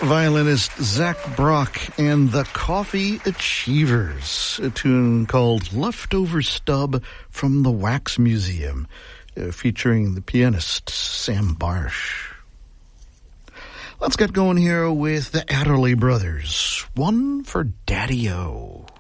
Violinist Zach Brock and the Coffee Achievers, a tune called Leftover Stub from the Wax Museum, featuring the pianist Sam Barsh. Let's get going here with the Adderley Brothers, One for Daddy-O.